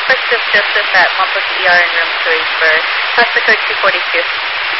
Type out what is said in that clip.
Office of Justice at Monmouth ER in room 3 for Hospital code 242.